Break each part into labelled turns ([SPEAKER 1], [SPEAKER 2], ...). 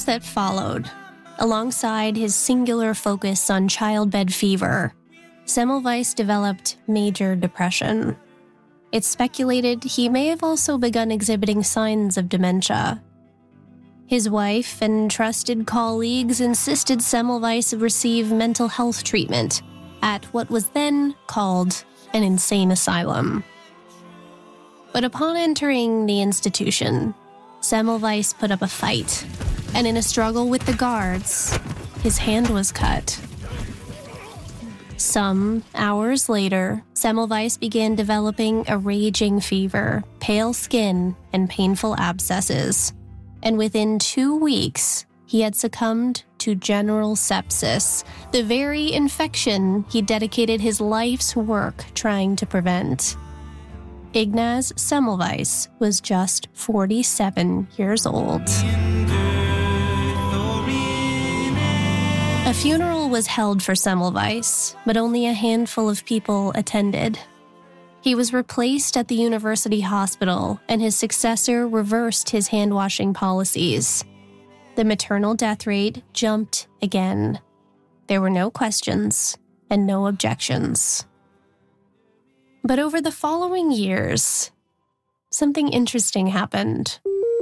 [SPEAKER 1] years that followed, alongside his singular focus on childbed fever, Semmelweis developed major depression. It's speculated he may have also begun exhibiting signs of dementia. His wife and trusted colleagues insisted Semmelweis receive mental health treatment at what was then called an insane asylum. But upon entering the institution, Semmelweis put up a fight, and in a struggle with the guards, his hand was cut. Some hours later, Semmelweis began developing a raging fever, pale skin, and painful abscesses. And within 2 weeks, he had succumbed to general sepsis, the very infection he dedicated his life's work trying to prevent. Ignaz Semmelweis was just 47 years old. A funeral was held for Semmelweis, but only a handful of people attended. He was replaced at the university hospital, and his successor reversed his hand-washing policies. The maternal death rate jumped again. There were no questions and no objections. But over the following years, something interesting happened.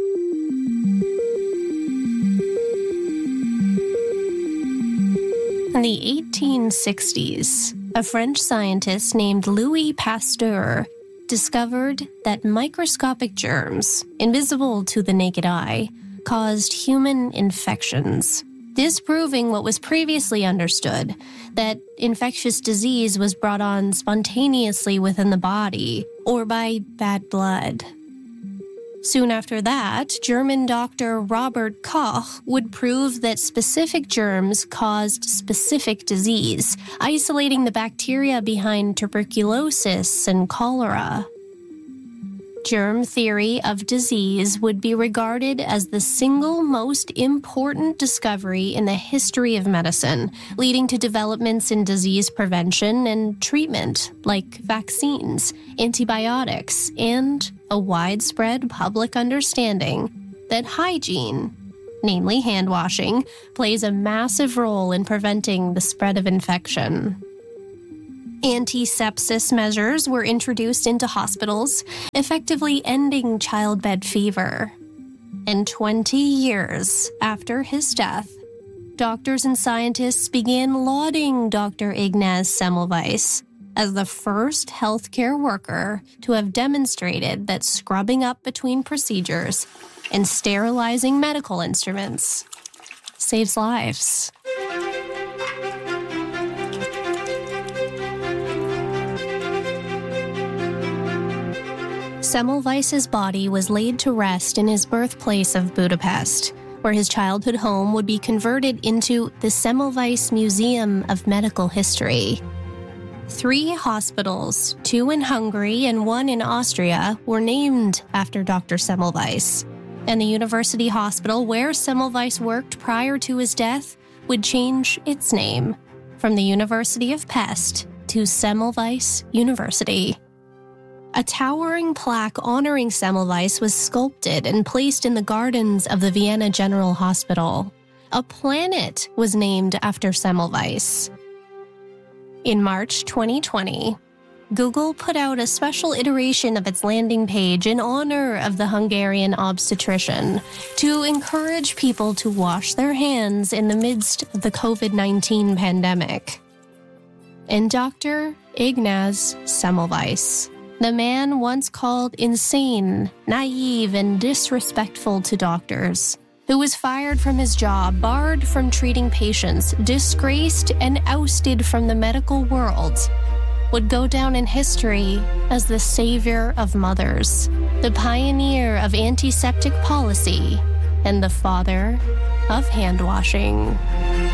[SPEAKER 1] In the 1860s, a French scientist named Louis Pasteur discovered that microscopic germs, invisible to the naked eye, caused human infections, disproving what was previously understood, that infectious disease was brought on spontaneously within the body or by bad blood. Soon after that, German doctor Robert Koch would prove that specific germs caused specific disease, isolating the bacteria behind tuberculosis and cholera. Germ theory of disease would be regarded as the single most important discovery in the history of medicine, leading to developments in disease prevention and treatment, like vaccines, antibiotics, and a widespread public understanding that hygiene, namely hand washing, plays a massive role in preventing the spread of infection. Anti-sepsis measures were introduced into hospitals, effectively ending childbed fever. And 20 years after his death, doctors and scientists began lauding Dr. Ignaz Semmelweis as the first healthcare worker to have demonstrated that scrubbing up between procedures and sterilizing medical instruments saves lives. Semmelweis's body was laid to rest in his birthplace of Budapest, where his childhood home would be converted into the Semmelweis Museum of Medical History. 3 hospitals, 2 in Hungary and 1 in Austria, were named after Dr. Semmelweis, and the university hospital where Semmelweis worked prior to his death would change its name from the University of Pest to Semmelweis University. A towering plaque honoring Semmelweis was sculpted and placed in the gardens of the Vienna General Hospital. A planet was named after Semmelweis. In March 2020, Google put out a special iteration of its landing page in honor of the Hungarian obstetrician to encourage people to wash their hands in the midst of the COVID-19 pandemic. And Dr. Ignaz Semmelweis, the man once called insane, naive, and disrespectful to doctors, who was fired from his job, barred from treating patients, disgraced, and ousted from the medical world, would go down in history as the savior of mothers, the pioneer of antiseptic policy, and the father of hand washing.